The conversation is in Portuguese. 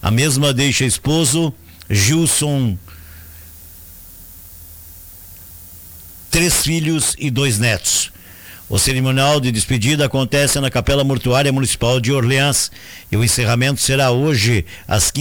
A mesma deixa esposo, Gilson, 3 filhos e 2 netos. O cerimonial de despedida acontece na Capela Mortuária Municipal de Orleans e o encerramento será hoje às 15h.